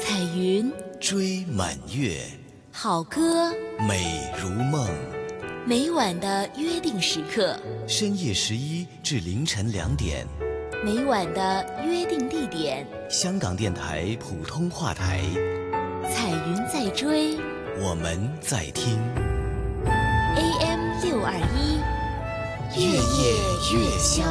彩云追满月， 好歌， 美如梦。 每晚的约定时刻， 深夜11至凌晨2点， 每晚的约定地点， 香港电台普通话台。 彩云在追， 我们在听。 AM621， 月夜月宵。